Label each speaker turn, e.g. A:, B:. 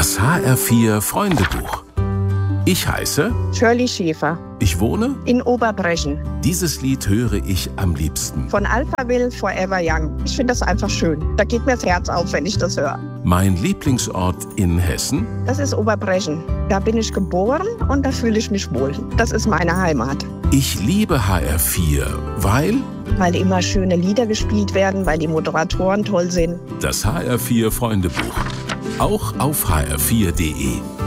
A: Das HR4 Freundebuch. Ich heiße
B: Shirley Schäfer.
A: Ich wohne
B: In Oberbrechen.
A: Dieses Lied höre ich am liebsten.
B: Von Alphaville Forever Young. Ich finde das einfach schön. Da geht mir das Herz auf, wenn ich das höre.
A: Mein Lieblingsort in Hessen?
B: Das ist Oberbrechen. Da bin ich geboren und da fühle ich mich wohl. Das ist meine Heimat.
A: Ich liebe HR4, weil
B: immer schöne Lieder gespielt werden, weil die Moderatoren toll sind.
A: das HR4 Freundebuch. Auch auf hr4.de.